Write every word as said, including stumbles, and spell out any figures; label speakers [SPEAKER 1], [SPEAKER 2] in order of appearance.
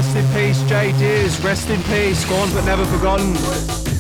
[SPEAKER 1] Rest in peace, Jay Deers. Rest in peace. Gone but never forgotten.